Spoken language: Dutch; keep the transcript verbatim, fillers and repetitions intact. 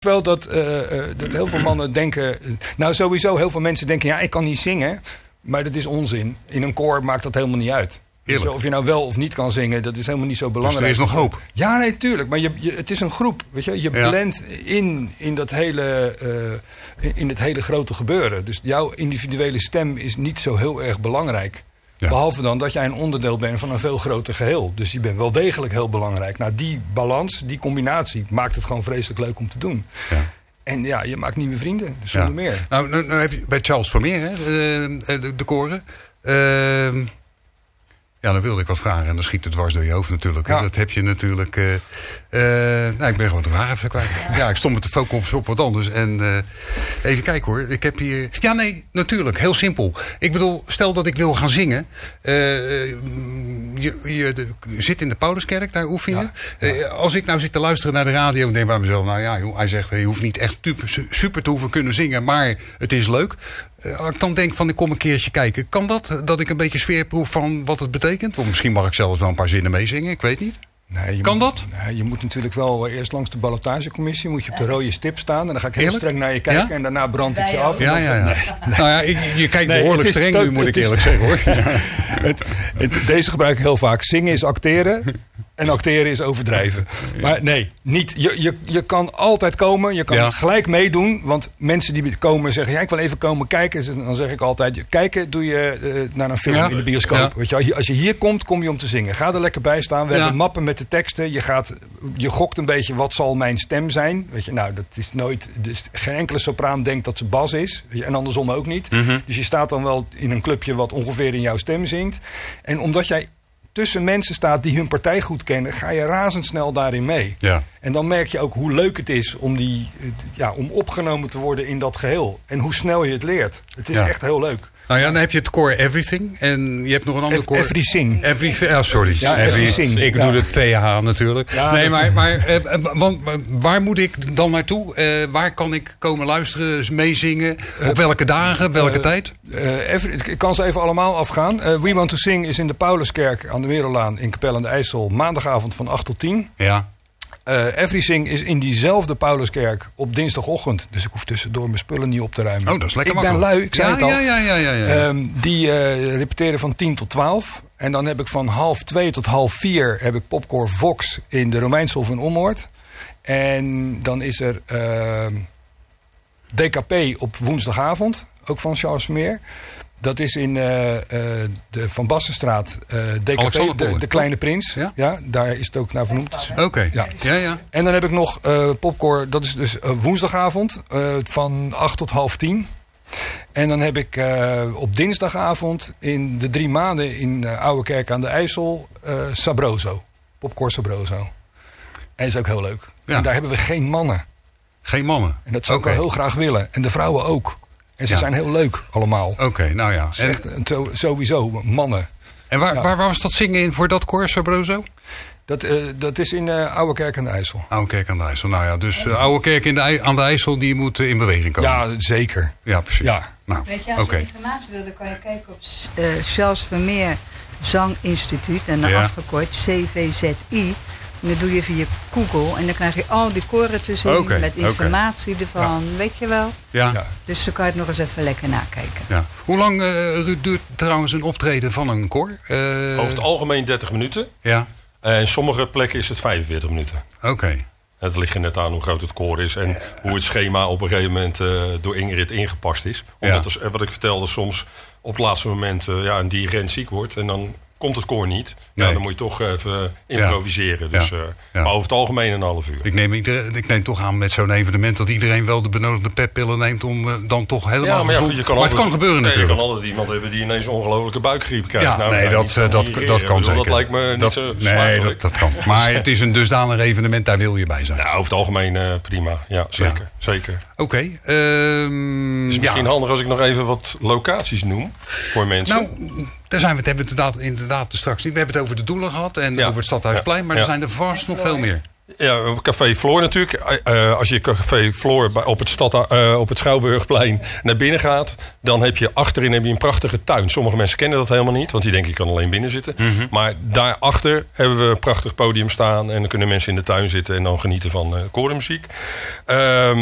wel dat, uh, uh, dat heel veel mannen denken... Nou, sowieso heel veel mensen denken... ja, ik kan niet zingen, maar dat is onzin. In een koor maakt dat helemaal niet uit. Dus of je nou wel of niet kan zingen, dat is helemaal niet zo belangrijk. Dus er is nog hoop? Ja, nee, tuurlijk. Maar je, je, het is een groep. Weet je, je ja. blendt in, in, dat hele, uh, in het hele grote gebeuren. Dus jouw individuele stem is niet zo heel erg belangrijk. Ja. Behalve dan dat jij een onderdeel bent van een veel groter geheel. Dus je bent wel degelijk heel belangrijk. Nou, die balans, die combinatie, maakt het gewoon vreselijk leuk om te doen. Ja. En ja, je maakt nieuwe vrienden, dus zonder ja. meer. Nou, nou, nou heb je bij Charles Vermeer, hè, de, de, de koren. Uh, ja, dan wilde ik wat vragen en dan schiet het dwars door je hoofd natuurlijk. Ja. Dat heb je natuurlijk... Uh, uh, nou, ik ben gewoon de vraag even kwijt. Ja. ja, ik stond met de focus op wat anders. En uh, even kijken hoor. Ik heb hier... Ja, nee, natuurlijk. Heel simpel. Ik bedoel, stel dat ik wil gaan zingen. Uh, je je de, zit in de Pauluskerk, daar oefen je. Ja. Uh, als ik nou zit te luisteren naar de radio en denk bij mezelf... Nou ja, joh, hij zegt, je hoeft niet echt super, super te hoeven kunnen zingen. Maar het is leuk. Uh, als ik dan denk van, ik kom een keertje kijken. Kan dat? Dat ik een beetje sfeerproef van wat het betekent? Of misschien mag ik zelfs wel een paar zinnen meezingen. Ik weet niet. Nee, je kan moet, dat? Nee, je moet natuurlijk wel eerst langs de ballotagecommissie. Moet je op de rode stip staan. En dan ga ik heel Eerlijk? streng naar je kijken. Ja? En daarna brand ik je af. Ja, ja, ja. Nee, nee. Nou ja, ik, je kijkt nee, behoorlijk streng nu, moet ik eerlijk zeggen hoor. het, het, deze gebruik ik heel vaak. Zingen is acteren. En acteren is overdrijven. Maar nee, niet. Je, je, je kan altijd komen. Je kan ja. gelijk meedoen. Want mensen die komen zeggen... Ja, ik wil even komen kijken. Dan zeg ik altijd... Kijken doe je uh, naar een film ja. in de bioscoop. Ja. Weet je, als je hier komt, kom je om te zingen. Ga er lekker bij staan. We ja. hebben mappen met de teksten. Je, gaat, je gokt een beetje, wat zal mijn stem zijn? Weet je, nou, dat is nooit... Dus geen enkele sopraan denkt dat ze bas is. Weet je, en andersom ook niet. Mm-hmm. Dus je staat dan wel in een clubje... wat ongeveer in jouw stem zingt. En omdat jij... tussen mensen staat die hun partij goed kennen... ga je razendsnel daarin mee. Ja. En dan merk je ook hoe leuk het is... om, die, ja, om opgenomen te worden in dat geheel. En hoe snel je het leert. Het is ja. echt heel leuk. Nou ja, dan heb je het core Everything. En je hebt nog een ander core... Everything. Everything. Oh, sorry. Ja, Everything. Ik ja. doe de T H natuurlijk. Ja, nee, maar, maar eh, want, waar moet ik dan naartoe? Uh, waar kan ik komen luisteren, meezingen? Uh, Op welke dagen, welke uh, tijd? Uh, every, ik kan ze even allemaal afgaan. Uh, We Want To Sing is in de Pauluskerk aan de Wereldlaan in Capelle aan de IJssel. Maandagavond van acht tot tien. Ja. Uh, Everything is in diezelfde Pauluskerk op dinsdagochtend. Dus ik hoef tussendoor mijn spullen niet op te ruimen. Oh, dat is lekker ik makkelijk. ben lui, ik zei ja, het al. Ja, ja, ja, ja, ja. Um, die uh, repeteren van tien tot twaalf. En dan heb ik van half twee tot half vier... heb ik Popcorn Vox in de Romeinshof in Ommoord. En dan is er uh, D K P op woensdagavond. Ook van Charles Vermeer. Dat is in uh, uh, de Van Bassenstraat, uh, D K P, de, de Kleine Prins. Ja? Ja, daar is het ook naar vernoemd. Oké, okay. ja. ja, ja. En dan heb ik nog uh, Popcorn, dat is dus uh, woensdagavond uh, van acht tot half tien. En dan heb ik uh, op dinsdagavond in de drie maanden in uh, Oude Kerk aan de IJssel uh, Sabroso. Popcorn Sabroso. En dat is ook heel leuk. Ja. En daar hebben we geen mannen. Geen mannen? En dat zou okay. ik wel heel graag willen. En de vrouwen ook. En ze ja. zijn heel leuk allemaal. Oké, okay, nou ja. En... Echt, sowieso, mannen. En waar, ja. waar, waar was dat zingen in voor dat koor, Sabroso? Dat, uh, dat is in uh, Oude Kerk aan de IJssel. Oude Kerk aan de IJssel, nou ja. Dus uh, Oude Kerk in de, aan de IJssel, die moet uh, in beweging komen. Ja, zeker. Ja, precies. Ja. Nou, weet je, als okay. je informatie wil, dan kan je kijken op uh, Charles Vermeer Zanginstituut. En dan ja. afgekort C V Z I. En dat doe je via Google. En dan krijg je al die koren te zien okay, met informatie okay. ervan. Ja. Weet je wel? Ja. ja. Dus dan kan je het nog eens even lekker nakijken. Ja. Hoe lang uh, duurt trouwens een optreden van een koor? Uh... Over het algemeen dertig minuten. Ja. En sommige plekken is het vijfenveertig minuten. Oké. Okay. Het ligt er net aan hoe groot het koor is. En ja. hoe het schema op een gegeven moment uh, door Ingrid ingepast is. Omdat, ja. er, wat ik vertelde, soms op het laatste moment uh, ja, een dirigent ziek wordt. En dan komt het koor niet. Nee. Ja, dan moet je toch even improviseren. Ja. Dus, ja. Uh, ja. Maar over het algemeen een half uur. Ik neem, ik neem toch aan met zo'n evenement dat iedereen wel de benodigde peppillen neemt om uh, dan toch helemaal ja, maar, ja, goed, je kan maar altijd, het kan gebeuren nee, natuurlijk. Je kan altijd iemand hebben die ineens ongelofelijke buikgriep krijgt. Ja, nou, nee, nou, dat, dat, dat, dat kan zeker. Dat lijkt me dat, niet zo Nee, dat, dat kan. Maar het is een dusdanig evenement, daar wil je bij zijn. Ja, over het algemeen uh, prima. Ja, zeker. Ja. zeker. Oké. Okay, um, het is misschien ja. handig als ik nog even wat locaties noem voor mensen. Nou, daar zijn we het hebben inderdaad, inderdaad straks niet. We hebben het over de Doelen gehad en ja. over het Stadhuisplein. Maar ja. er zijn er vast nog veel meer. Ja, Café Floor natuurlijk. Uh, als je Café Floor op het, stad, uh, op het Schouwburgplein naar binnen gaat... dan heb je achterin heb je een prachtige tuin. Sommige mensen kennen dat helemaal niet, want die denken ik kan alleen binnen zitten. Mm-hmm. Maar daarachter hebben we een prachtig podium staan... en dan kunnen mensen in de tuin zitten en dan genieten van uh, korenmuziek. Uh,